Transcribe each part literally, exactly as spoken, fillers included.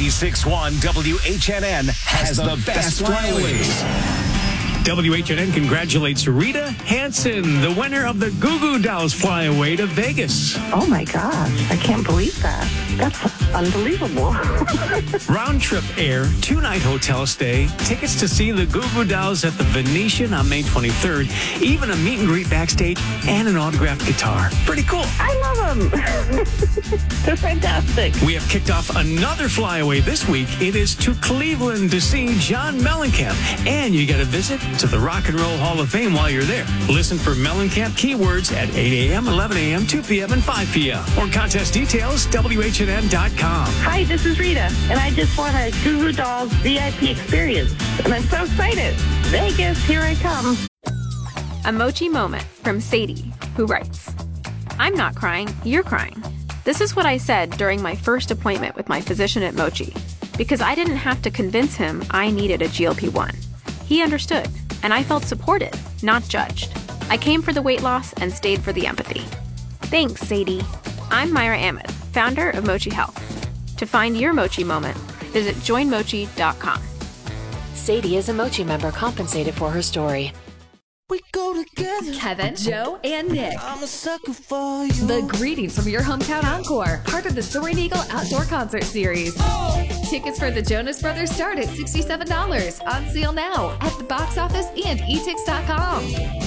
ninety-six point one W H N N has the best flyaways. W H N N congratulates Rita Hansen, the winner of the Goo Goo Dolls Flyaway to Vegas. Oh, my gosh. I can't believe that. That's unbelievable. Round trip air, two-night hotel stay, tickets to see the Goo Goo Dolls at the Venetian on May twenty-third, even a meet and greet backstage, and an autographed guitar. Pretty cool. I love them. They're fantastic. We have kicked off another flyaway this week. It is to Cleveland to see John Mellencamp, and you get a visit to the Rock and Roll Hall of Fame while you're there. Listen for Mellencamp keywords at eight a.m., eleven a.m., two p.m., and five p.m. For contest details, W H N N dot com. Hi, this is Rita, and I just won a Goo Goo Dolls V I P experience, and I'm so excited. Vegas, here I come. A Mochi moment from Sadie, who writes, I'm not crying, you're crying. This is what I said during my first appointment with my physician at Mochi, because I didn't have to convince him I needed a G L P one. He understood, and I felt supported, not judged. I came for the weight loss and stayed for the empathy. Thanks, Sadie. I'm Myra Ahmed, founder of Mochi Health. To find your Mochi moment, visit join mochi dot com. Sadie is a Mochi member compensated for her story. We go together. Kevin, Joe, and Nick. I'm a sucker for you. The greetings from your hometown encore, part of the Soaring Eagle Outdoor Concert Series. Oh. Tickets for the Jonas Brothers start at sixty-seven dollars. On sale now at the box office and e tix dot com.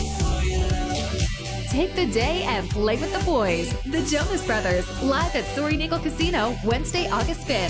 Take the day and play with the boys. The Jonas Brothers, live at Soaring Eagle Casino, Wednesday, August fifth.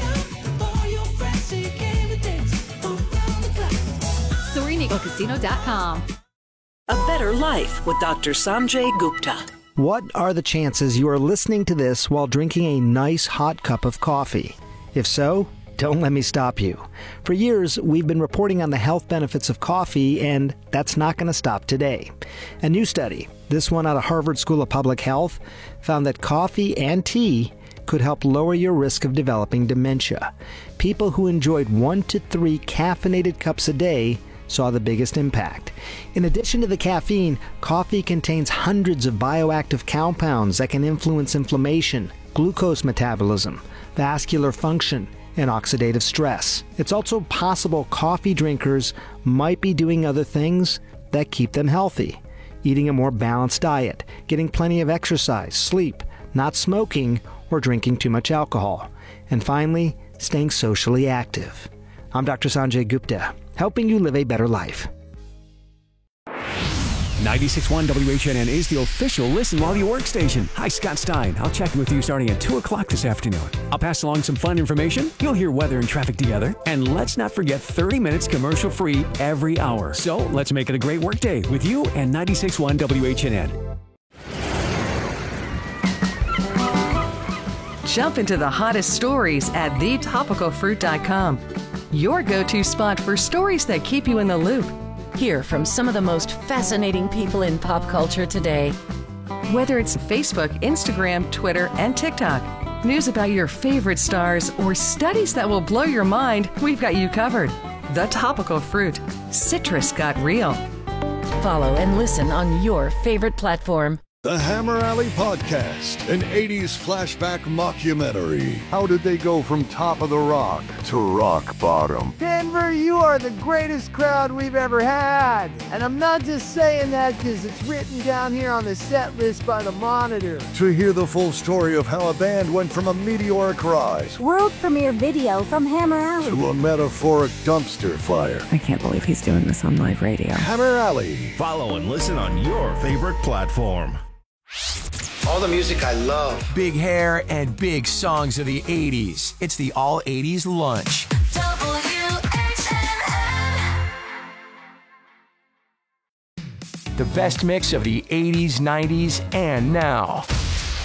Soaring Eagle Casino dot com. A Better Life with Doctor Sanjay Gupta. What are the chances you are listening to this while drinking a nice hot cup of coffee? If so, don't let me stop you. For years, we've been reporting on the health benefits of coffee, and that's not going to stop today. A new study, this one out of Harvard School of Public Health, found that coffee and tea could help lower your risk of developing dementia. People who enjoyed one to three caffeinated cups a day saw the biggest impact. In addition to the caffeine, coffee contains hundreds of bioactive compounds that can influence inflammation, glucose metabolism, vascular function, and oxidative stress. It's also possible coffee drinkers might be doing other things that keep them healthy. Eating a more balanced diet, getting plenty of exercise, sleep, not smoking, or drinking too much alcohol. And finally, staying socially active. I'm Doctor Sanjay Gupta, helping you live a better life. ninety-six point one W H N N is the official Listen While You Work station. Hi, Scott Stein. I'll check in with you starting at two o'clock this afternoon. I'll pass along some fun information. You'll hear weather and traffic together. And let's not forget thirty minutes commercial-free every hour. So let's make it a great work day with you and ninety-six point one W H N N. Jump into the hottest stories at the topical fruit dot com. Your go-to spot for stories that keep you in the loop. Hear from some of the most fascinating people in pop culture today. Whether it's Facebook, Instagram, Twitter, and TikTok, news about your favorite stars, or studies that will blow your mind, we've got you covered. The Topical Fruit. Citrus got real. Follow and listen on your favorite platform. The Hammer Alley Podcast, an eighties flashback mockumentary. How did they go from top of the rock to rock bottom? Denver, you are the greatest crowd we've ever had. And I'm not just saying that because it's written down here on the set list by the Monitor. To hear the full story of how a band went from a meteoric rise, world premiere video from Hammer Alley, to a metaphoric dumpster fire. I can't believe he's doing this on live radio. Hammer Alley. Follow and listen on your favorite platform. All the music I love. Big hair and big songs of the eighties. It's the All eighties Lunch. W H N N. The best mix of the eighties, nineties, and now.